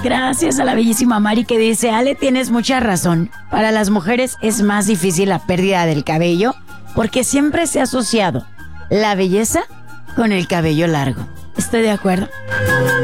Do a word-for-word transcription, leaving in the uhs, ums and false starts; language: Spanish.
gracias a la bellísima Mari que dice: Ale, tienes mucha razón. Para las mujeres es más difícil la pérdida del cabello porque siempre se ha asociado la belleza con el cabello largo. Estoy de acuerdo.